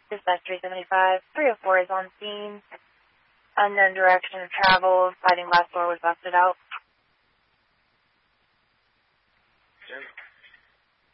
Dispatch 375, 304 is on scene. Unknown direction of travel, sliding glass door was busted out. Sure.